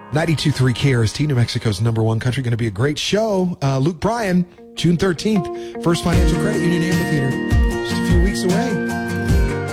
92.3 KRST, New Mexico's #1 country. Going to be a great show. Luke Bryan, June 13th, First Financial Credit Union Amphitheater. Just a few weeks away.